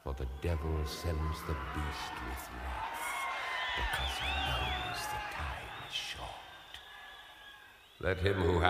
For the devil sends the beast with wrath, because he knows the time is short. Let him who